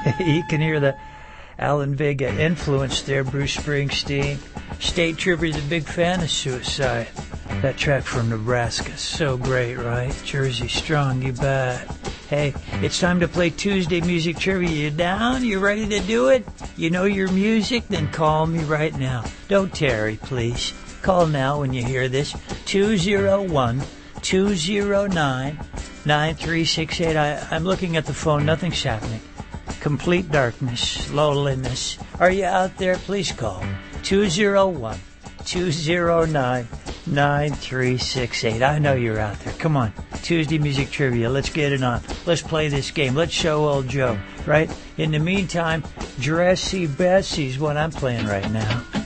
You can hear the Alan Vega influence there, Bruce Springsteen. State Trooper's a big fan of Suicide. That track from Nebraska, so great, right? Jersey Strong, you bet. Hey, it's time to play Tuesday Music Trivia. You down? You ready to do it? You know your music? Then call me right now. Don't tarry, please. Call now when you hear this. 201-209-9368. I'm looking at the phone. Nothing's happening. Complete darkness, loneliness. Are you out there? Please call. 201-209-9368. I know you're out there. Come on. Tuesday Music Trivia. Let's get it on. Let's play this game. Let's show old Joe, right? In the meantime, Dressy Bessie's what I'm playing right now.